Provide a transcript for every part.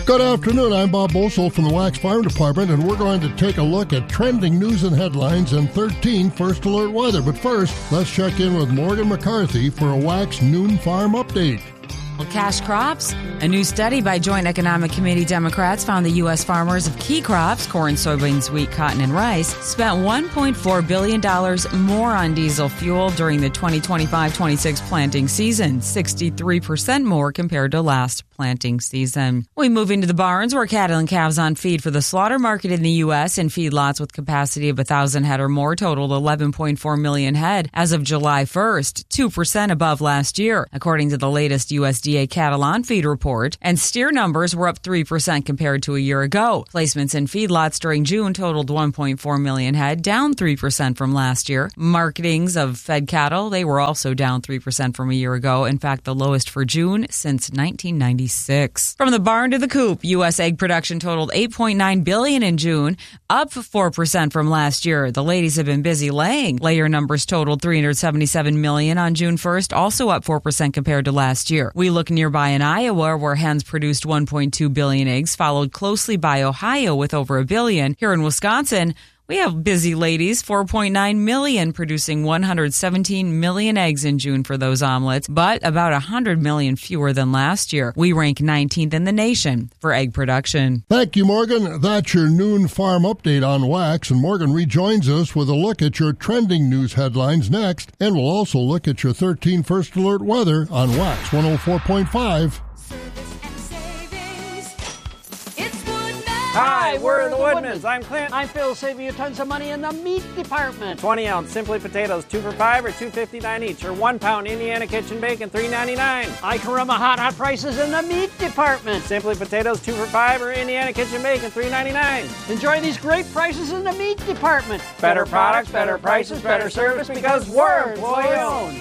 Good afternoon, I'm Bob Bosold from the Wax Farm Department, and we're going to take a look at trending news and headlines and 13 First Alert weather. But first, let's check in with Morgan McCarthy for a Wax Noon Farm update. Cash crops. A new study by Joint Economic Committee Democrats found the U.S. farmers of key crops, corn, soybeans, wheat, cotton, and rice, spent $1.4 billion more on diesel fuel during the 2025-26 planting season, 63% more compared to last planting season. We move into the barns where cattle and calves on feed for the slaughter market in the U.S. and feedlots with capacity of 1,000 head or more totaled 11.4 million head as of July 1st, 2% above last year, according to the latest USDA cattle on feed report, and steer numbers were up 3% compared to a year ago. Placements in feedlots during June totaled 1.4 million head, down 3% from last year. Marketings of fed cattle, they were also down 3% from a year ago. In fact, the lowest for June since 1996. From the barn to the coop, U.S. egg production totaled 8.9 billion in June, up 4% from last year. The ladies have been busy laying. Layer numbers totaled 377 million on June 1st, also up 4% compared to last year. We look nearby in Iowa, where hens produced 1.2 billion eggs, followed closely by Ohio with over a billion. Here in Wisconsin, we have busy ladies, 4.9 million, producing 117 million eggs in June for those omelets, but about 100 million fewer than last year. We rank 19th in the nation for egg production. Thank you, Morgan. That's your noon farm update on Wax, and Morgan rejoins us with a look at your trending news headlines next, and we'll also look at your 13 First Alert weather on Wax 104.5. Hi, we're the Woodmans. I'm Clint. I'm Phil, saving you tons of money in the meat department. 20-ounce Simply Potatoes, 2 for $5 or $2.59 each, or 1 pound Indiana Kitchen Bacon, $3.99. I can remember hot prices in the meat department. Simply Potatoes, 2 for $5 or Indiana Kitchen Bacon, $3.99. Enjoy these great prices in the meat department. Better products, better prices, better service, because we're employee-owned.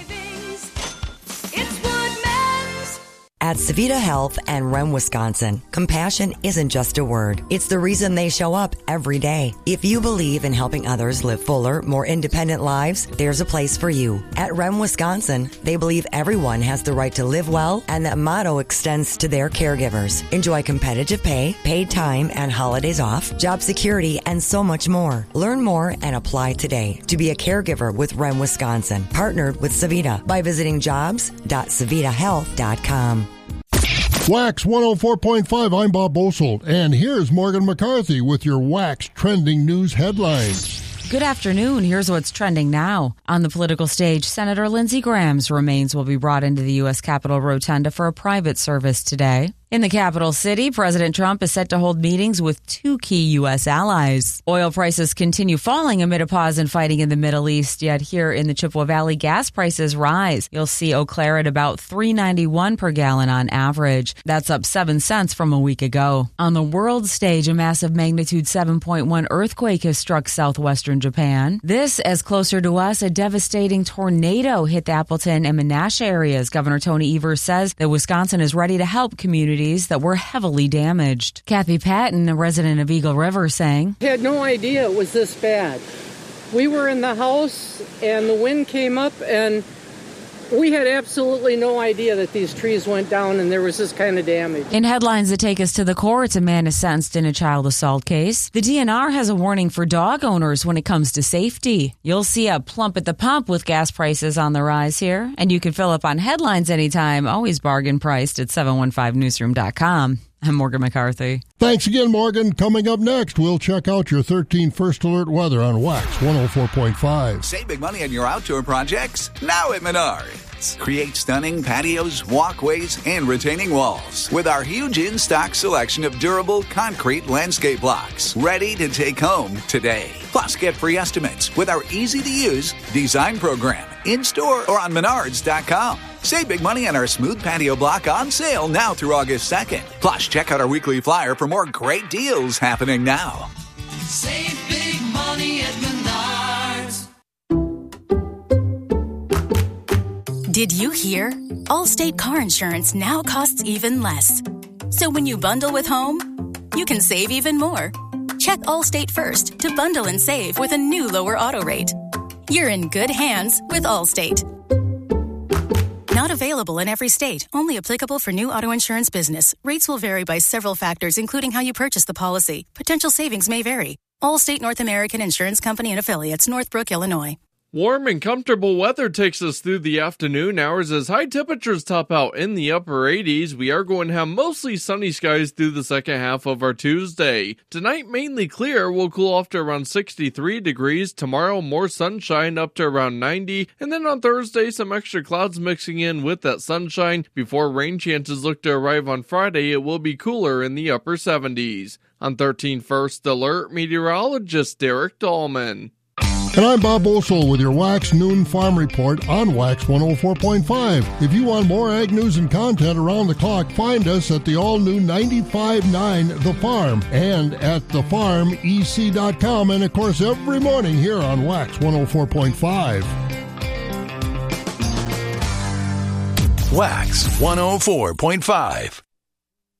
At Savita Health and REM Wisconsin, compassion isn't just a word. It's the reason they show up every day. If you believe in helping others live fuller, more independent lives, there's a place for you. At REM Wisconsin, they believe everyone has the right to live well, and that motto extends to their caregivers. Enjoy competitive pay, paid time and holidays off, job security, and so much more. Learn more and apply today to be a caregiver with REM Wisconsin, partnered with Savita by visiting jobs.savitahealth.com. Wax 104.5, I'm Bob Bosold, and here's Morgan McCarthy with your Wax trending news headlines. Good afternoon. Here's what's trending now. On the political stage, Senator Lindsey Graham's remains will be brought into the U.S. Capitol Rotunda for a private service today. In the capital city, President Trump is set to hold meetings with 2 key U.S. allies. Oil prices continue falling amid a pause in fighting in the Middle East, yet here in the Chippewa Valley, gas prices rise. You'll see Eau Claire at about $3.91 per gallon on average. That's up 7 cents from a week ago. On the world stage, a massive magnitude 7.1 earthquake has struck southwestern Japan. This, as closer to us, a devastating tornado hit the Appleton and Menasha areas. Governor Tony Evers says that Wisconsin is ready to help communities that were heavily damaged. Kathy Patton, a resident of Eagle River, saying, I had no idea it was this bad. We were in the house and the wind came up and we had absolutely no idea that these trees went down and there was this kind of damage. In headlines that take us to the courts, a man is sentenced in a child assault case. The DNR has a warning for dog owners when it comes to safety. You'll see a plump at the pump with gas prices on the rise here. And you can fill up on headlines anytime, always bargain priced at 715newsroom.com. I'm Morgan McCarthy. Thanks again, Morgan. Coming up next, we'll check out your 13 First Alert weather on Wax 104.5. Save big money on your outdoor projects now at Menards. Create stunning patios, walkways, and retaining walls with our huge in-stock selection of durable concrete landscape blocks ready to take home today. Plus, get free estimates with our easy-to-use design program in-store or on Menards.com. Save big money on our smooth patio block on sale now through August 2nd. Plus, check out our weekly flyer for more great deals happening now. Save big money at Menards. Did you hear? Allstate car insurance now costs even less. So when you bundle with home, you can save even more. Check Allstate first to bundle and save with a new lower auto rate. You're in good hands with Allstate. Not available in every state. Only applicable for new auto insurance business. Rates will vary by several factors, including how you purchase the policy. Potential savings may vary. Allstate North American Insurance Company and Affiliates, Northbrook, Illinois. Warm and comfortable weather takes us through the afternoon hours as high temperatures top out in the upper 80s. We are going to have mostly sunny skies through the second half of our Tuesday. Tonight, mainly clear. We'll cool off to around 63 degrees. Tomorrow, more sunshine up to around 90. And then on Thursday, some extra clouds mixing in with that sunshine. Before rain chances look to arrive on Friday, it will be cooler in the upper 70s. On 13 First Alert, meteorologist Derek Dahlman. And I'm Bob Bosold with your Wax Noon Farm Report on Wax 104.5. If you want more ag news and content around the clock, find us at the all-new 95.9 The Farm and at thefarmec.com, and of course every morning here on Wax 104.5. Wax 104.5.